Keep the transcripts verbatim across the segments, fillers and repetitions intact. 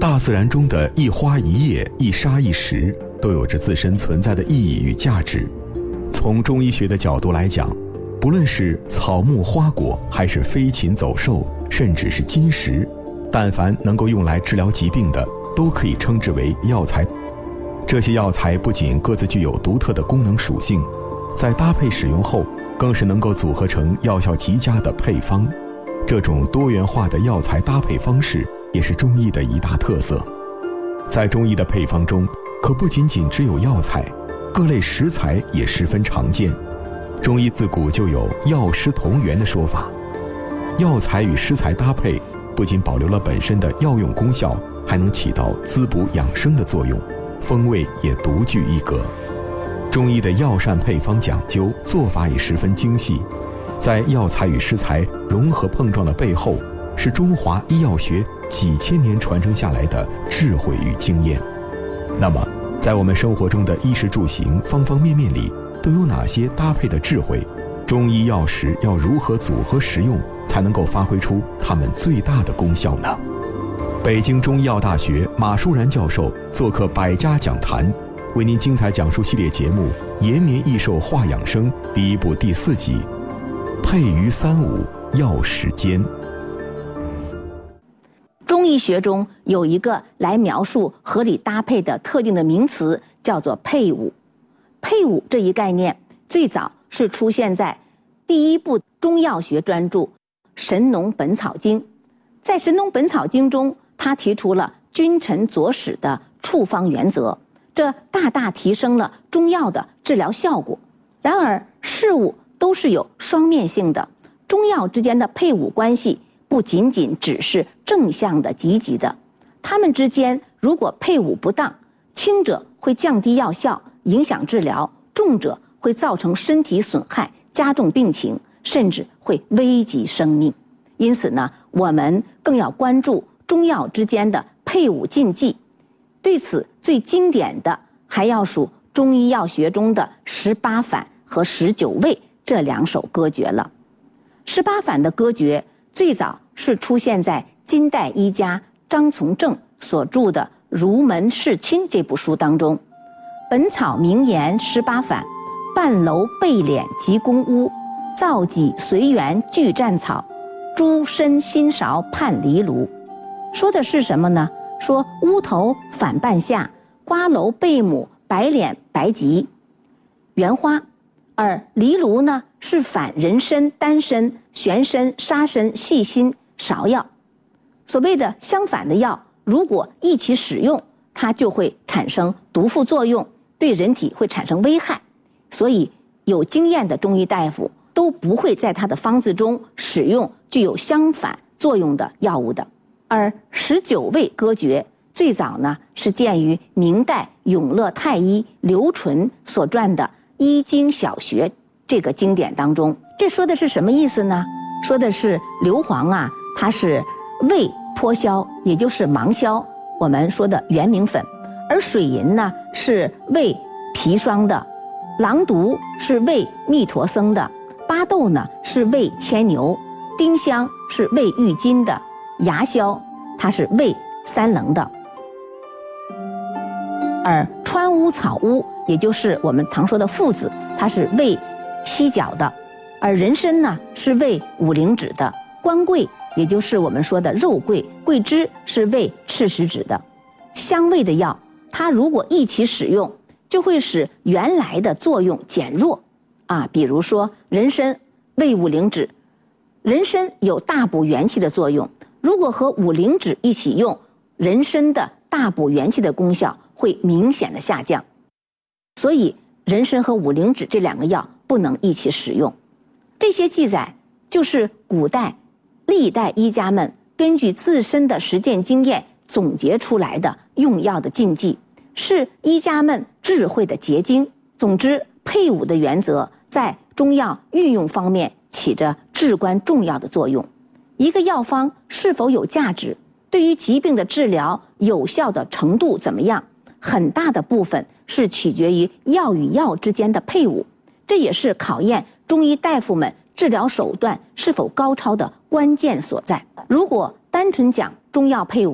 大自然中的一花一叶、一沙一石都有着自身存在的意义与价值。从中医学的角度来讲，不论是草木花果，还是飞禽走兽，甚至是金石，但凡能够用来治疗疾病的，都可以称之为药材。这些药材不仅各自具有独特的功能属性，在搭配使用后，更是能够组合成药效极佳的配方。这种多元化的药材搭配方式，也是中医的一大特色。在中医的配方中，可不仅仅只有药材，各类食材也十分常见。中医自古就有药食同源的说法，药材与食材搭配，不仅保留了本身的药用功效，还能起到滋补养生的作用，风味也独具一格。中医的药膳配方讲究，做法也十分精细。在药材与食材融合碰撞的背后，是中华医药学几千年传承下来的智慧与经验。那么，在我们生活中的衣食住行方方面面里，都有哪些搭配的智慧？中医药食要如何组合食用，才能够发挥出它们最大的功效呢？北京中医药大学马舒然教授做客百家讲坛，为您精彩讲述系列节目《延年益寿话养生》第一部第四集，配于三五药食间。 中医学中有一个来描述合理搭配的特定的名词，叫做配伍。配伍这一概念最早是出现在第一部中药学专著《神农本草经》。在《神农本草经》中，他提出了君臣佐使的处方原则，这大大提升了中药的治疗效果。然而，事物都是有双面性的，中药之间的配伍关系不仅仅只是正向的、积极的，它们之间如果配伍不当，轻者会降低药效，影响治疗，重者会造成身体损害，加重病情，甚至会危及生命。因此呢，我们更要关注中药之间的配伍禁忌。对此最经典的还要数中医药学中的十八反和十九味这两首歌诀了。十八反的歌诀最早是出现在金代医家张从正所著的《儒门世亲》这部书当中。本草名言十八反，半楼背敛及宫屋，造己随缘俱战草，诸身心勺盼离炉。说的是什么呢？说屋头反半夏，瓜楼背母白脸白及原花，而离炉呢是反人参、丹参、玄参、沙参、细辛、芍药。所谓的相反的药，如果一起使用，它就会产生毒副作用，对人体会产生危害。所以有经验的中医大夫都不会在他的方子中使用具有相反作用的药物的。而十九味歌诀最早呢是见于明代永乐太医刘纯所撰的《医经小学》这个经典当中。这说的是什么意思呢？说的是硫磺啊，它是胃脱硝，也就是芒硝，我们说的原名粉；而水银呢是胃砒霜的，狼毒是胃蜜陀僧的，巴豆呢是胃牵牛，丁香是胃郁金的，牙硝它是胃三棱的。而川乌草乌，也就是我们常说的附子，它是胃犀角的；而人参呢是胃五灵脂的，官桂也就是我们说的肉桂，桂枝是胃赤石脂的。香味的药，它如果一起使用，就会使原来的作用减弱啊。比如说人参胃五灵脂，人参有大补元气的作用，如果和五灵脂一起用，人参的大补元气的功效会明显的下降。所以人参和五灵脂这两个药不能一起使用。这些记载就是古代历代医家们根据自身的实践经验总结出来的用药的禁忌，是医家们智慧的结晶。总之，配伍的原则在中药运用方面起着至关重要的作用。一个药方是否有价值，对于疾病的治疗有效的程度怎么样，很大的部分是取决于药与药之间的配伍，这也是考验中医大夫们治疗手段是否高超的关键所在。如果单纯讲中药配伍，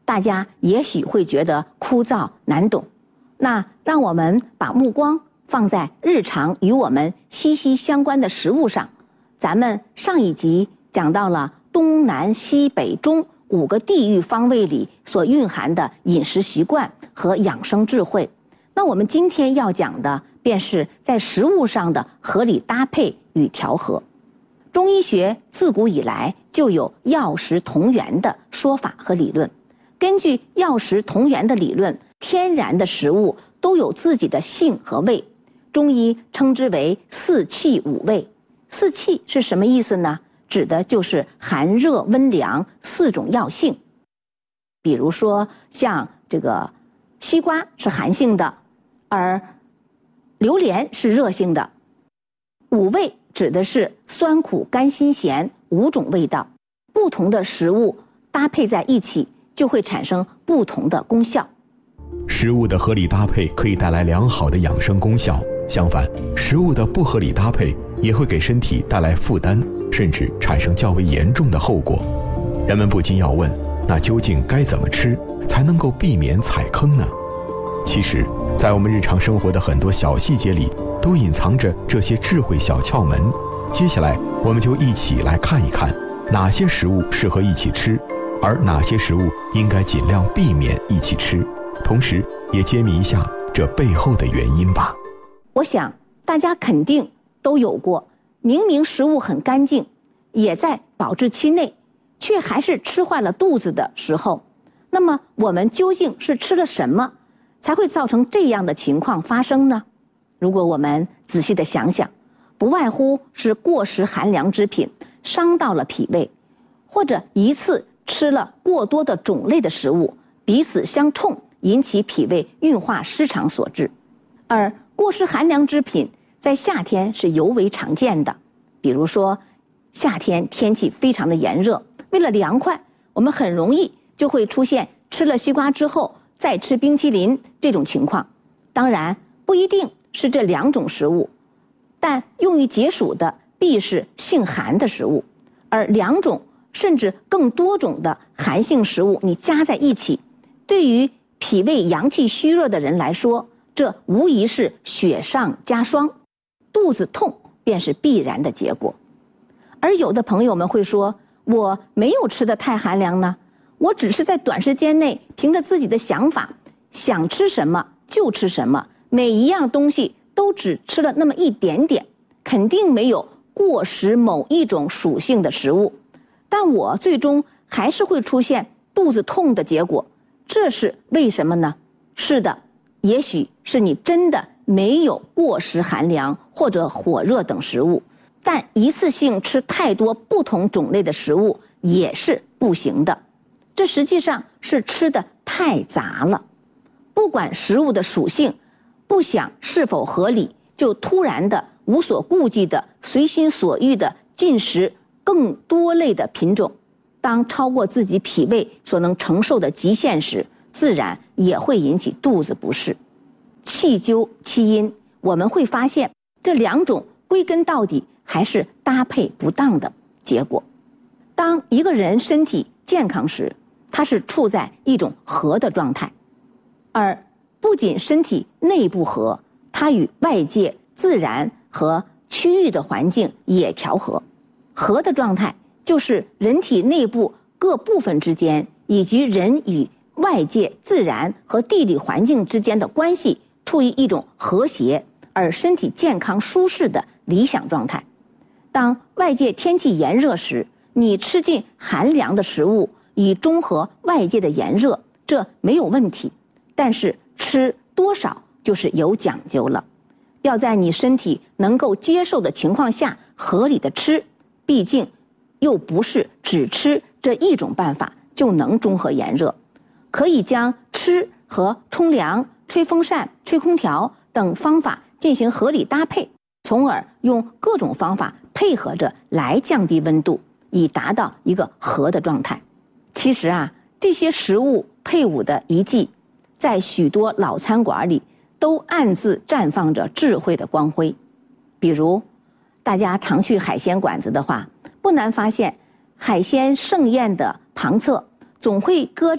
大家也许会觉得枯燥难懂。那让我们把目光放在日常与我们息息相关的食物上。咱们上一集讲到了东南西北中五个地域方位里所蕴含的饮食习惯和养生智慧。那我们今天要讲的便是在食物上的合理搭配与调和。中医学自古以来就有药食同源的说法和理论。根据药食同源的理论，天然的食物都有自己的性和味，中医称之为四气五味。四气是什么意思呢？指的就是寒热温凉四种药性。比如说像这个西瓜是寒性的，而榴莲是热性的。五味指的是酸苦甘辛咸五种味道，不同的食物搭配在一起就会产生不同的功效。 食物的合理搭配可以带来良好的养生功效，相反，食物的不合理搭配也会给身体带来负担，甚至产生较为严重的后果。人们不禁要问，那究竟该怎么吃才能够避免踩坑呢？其实，在我们日常生活的很多小细节里，都隐藏着这些智慧小窍门。接下来，我们就一起来看一看，哪些食物适合一起吃，而哪些食物应该尽量避免一起吃，同时也揭秘一下这背后的原因吧。 我想大家肯定都有过，明明食物很干净，也在保质期内，却还是吃坏了肚子的时候。那么我们究竟是吃了什么，才会造成这样的情况发生呢？如果我们仔细的想想，不外乎是过食寒凉之品，伤到了脾胃，或者一次吃了过多的种类的食物，彼此相冲，引起脾胃运化失常所致。而过食寒凉之品在夏天是尤为常见的。比如说夏天天气非常的炎热，为了凉快，我们很容易就会出现吃了西瓜之后再吃冰淇淋这种情况。当然不一定是这两种食物，但用于解暑的必是性寒的食物，而两种甚至更多种的寒性食物你加在一起，对于脾胃阳气虚弱的人来说，这无疑是雪上加霜，肚子痛便是必然的结果。而有的朋友们会说，我没有吃得太寒凉呢，我只是在短时间内凭着自己的想法，想吃什么就吃什么，每一样东西都只吃了那么一点点，肯定没有过食某一种属性的食物，但我最终还是会出现肚子痛的结果，这是为什么呢？是的，也许是你真的没有过食寒凉或者火热等食物，但一次性吃太多不同种类的食物也是不行的，这实际上是吃的太杂了。不管食物的属性，不想是否合理，就突然的无所顾忌的随心所欲的进食更多类的品种，当超过自己脾胃所能承受的极限时，自然也会引起肚子不适。细究其因，我们会发现这两种归根到底还是搭配不当的结果。当一个人身体健康时，他是处在一种和的状态，而不仅身体内部和，它与外界自然和区域的环境也调和。和的状态就是人体内部各部分之间，以及人与外界自然和地理环境之间的关系处于一种和谐而身体健康舒适的理想状态。当外界天气炎热时，你吃进寒凉的食物以中和外界的炎热，这没有问题，但是吃多少就是有讲究了，要在你身体能够接受的情况下合理的吃，毕竟又不是只吃这一种办法就能中和炎热，可以将吃和冲凉、吹风扇、吹空调等方法进行合理搭配，从而用各种方法配合着来降低温度，以达到一个和的状态。其实啊，这些食物配伍的遗迹，在许多老餐馆里都暗自绽放着智慧的光辉。比如大家常去海鲜馆子的话，不难发现海鲜盛宴的旁侧总会搁着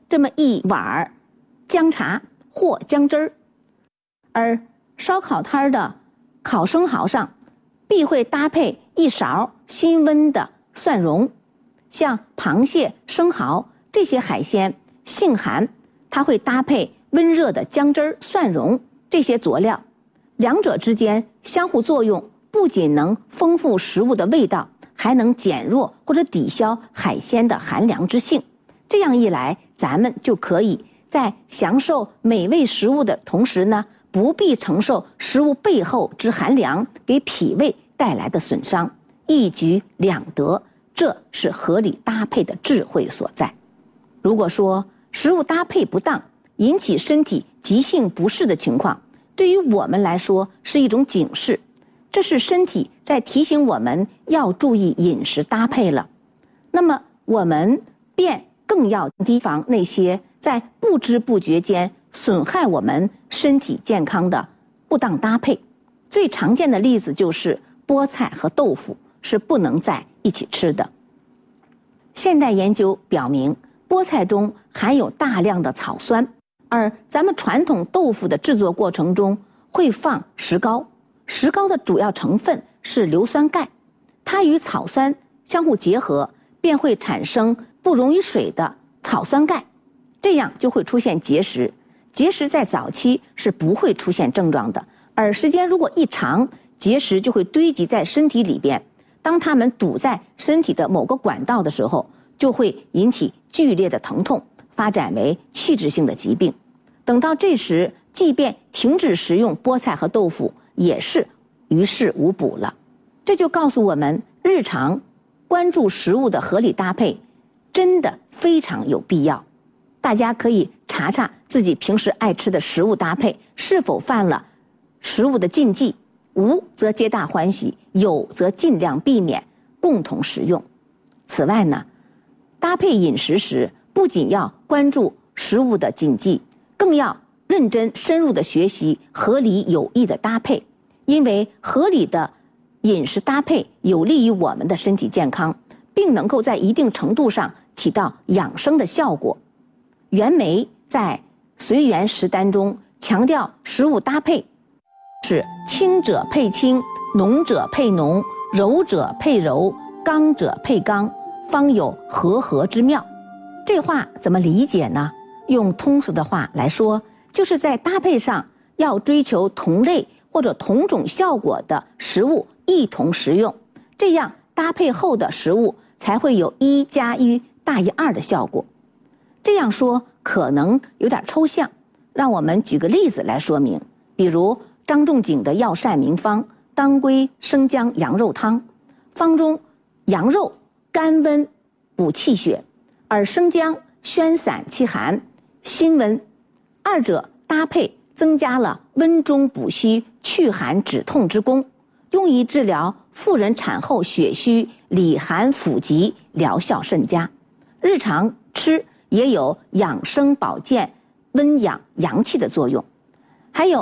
这么一碗姜茶或姜汁儿，而烧烤摊的烤生蚝上必会搭配一勺新温的蒜蓉。像螃蟹、生蚝这些海鲜性寒，它会搭配温热的姜汁儿、蒜蓉这些佐料，两者之间相互作用，不仅能丰富食物的味道，还能减弱或者抵消海鲜的寒凉之性。这样一来，咱们就可以在享受美味食物的同时呢，不必承受食物背后之寒凉给脾胃带来的损伤，一举两得。这是合理搭配的智慧所在。如果说食物搭配不当，引起身体急性不适的情况，对于我们来说是一种警示，这是身体在提醒我们要注意饮食搭配了。那么我们便更要提防那些在不知不觉间损害我们身体健康的不当搭配。最常见的例子就是菠菜和豆腐是不能在一起吃的。现代研究表明，菠菜中含有大量的草酸，而咱们传统豆腐的制作过程中会放石膏，石膏的主要成分是硫酸钙，它与草酸相互结合，便会产生不溶于水的草酸钙，这样就会出现结石。结石在早期是不会出现症状的，而时间如果一长，结石就会堆积在身体里边，当它们堵在身体的某个管道的时候，就会引起剧烈的疼痛，发展为器质性的疾病。等到这时，即便停止食用菠菜和豆腐，也是于事无补了。这就告诉我们，日常关注食物的合理搭配真的非常有必要。大家可以查查自己平时爱吃的食物搭配是否犯了食物的禁忌，无则皆大欢喜，有则尽量避免，共同食用。此外呢，搭配饮食时不仅要关注食物的禁忌，更要认真深入的学习合理有益的搭配，因为合理的饮食搭配有利于我们的身体健康，并能够在一定程度上起到养生的效果。袁枚在《随园食单》中强调食物搭配是清者配清，浓者配浓，柔者配柔，刚者配刚，方有和合之妙。这话怎么理解呢？用通俗的话来说，就是在搭配上要追求同类或者同种效果的食物一同食用，这样搭配后的食物才会有一加一大于二的效果。这样说可能有点抽象，让我们举个例子来说明。比如张仲景的药膳名方当归生姜羊肉汤，方中羊肉甘温补气血，而生姜宣散气寒辛温，二者搭配增加了温中补虚祛寒止痛之功，用于治疗妇人产后血虚里寒腹疾，疗效甚佳。日常吃也有养生保健温养阳气的作用。还有